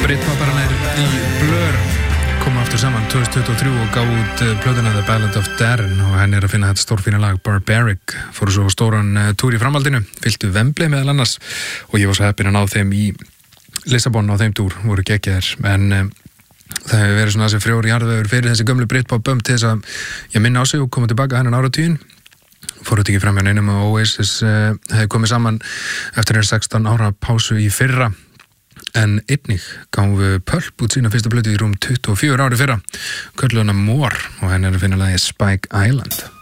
Britpoparnir í Blur koma aftur saman 2023 og gáðu út plötuna The Ballad of Darren og henni að finna þetta stórfína lag Barbaric. Fóru svo stóran túr í framhaldinu, fylltu Wembley meðal annars og ég var svo heppinn að ná þeim í Lissabon á þeim túr, voru geggjaðir en það hefur verið svona þessi frjóri jarðvegur fyrir þessi gömlu Britpop bönd til þess að ég minna á sig og koma tilbaka hennan áratuginn. Fóru þetta ekki fram hjá neinum og Oasis hefði komið saman eftir 16 ára pásu í fyrra en einnig gáfu Pulp út sína fyrsta plötu í rúm 24 ári fyrra, kölluðu hana More og henni að finna lagið Spike Island.